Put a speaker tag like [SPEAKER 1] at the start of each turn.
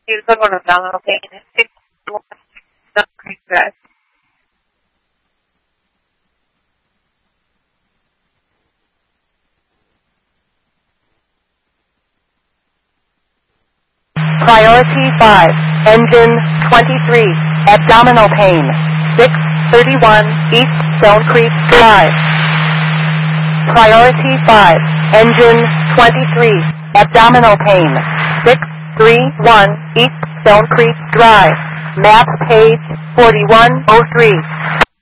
[SPEAKER 1] User conectado, ok.
[SPEAKER 2] Priority 5, engine 23, abdominal pain, 631 East Stone Creek Drive. Priority 5, engine 23, abdominal pain, 631 East Stone Creek Drive. Map page 4103.